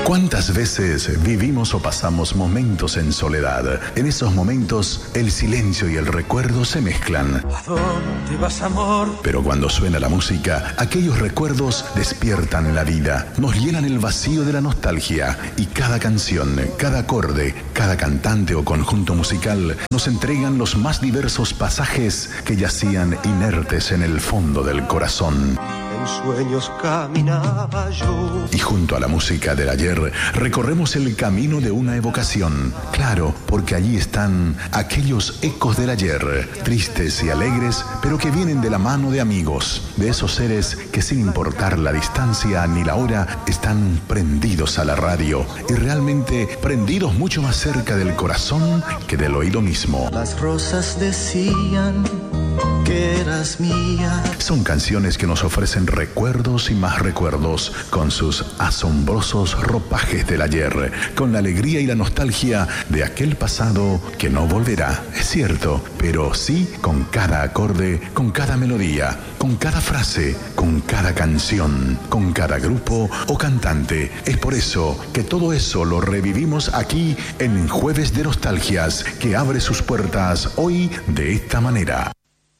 ¿Cuántas veces vivimos o pasamos momentos en soledad? En esos momentos, el silencio y el recuerdo se mezclan. ¿A dónde vas, amor? Pero cuando suena la música, aquellos recuerdos despiertan la vida, nos llenan el vacío de la nostalgia y cada canción, cada acorde, cada cantante o conjunto musical nos entregan los más diversos pasajes que yacían inertes en el fondo del corazón. En sueños caminaba yo. Y junto a la música del ayer, recorremos el camino de una evocación. Claro, porque allí están aquellos ecos del ayer, tristes y alegres, pero que vienen de la mano de amigos, de esos seres que sin importar la distancia ni la hora, están prendidos a la radio y realmente prendidos mucho más cerca del corazón que del oído mismo. Las rosas decían que eras mía. Son canciones que nos ofrecen recuerdos y más recuerdos, con sus asombrosos ropajes del ayer, con la alegría y la nostalgia de aquel pasado que no volverá, es cierto, pero sí con cada acorde, con cada melodía, con cada frase, con cada canción, con cada grupo o cantante. Es por eso que todo eso lo revivimos aquí en Jueves de Nostalgias, que abre sus puertas hoy de esta manera.